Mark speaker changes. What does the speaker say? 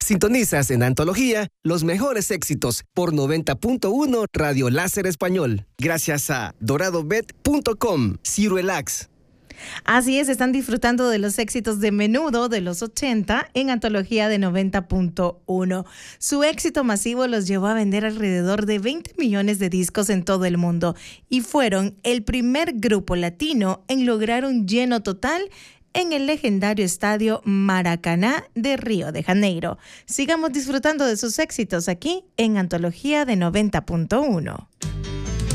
Speaker 1: Sintonizas en Antología los mejores éxitos por 90.1 Radio Láser Español. Gracias a doradobet.com, Cirelax.
Speaker 2: Así es, están disfrutando de los éxitos de Menudo de los 80 en Antología de 90.1. Su éxito masivo los llevó a vender alrededor de 20 millones de discos en todo el mundo y fueron el primer grupo latino en lograr un lleno total en el legendario estadio Maracaná de Río de Janeiro. Sigamos disfrutando de sus éxitos aquí en Antología de 90.1.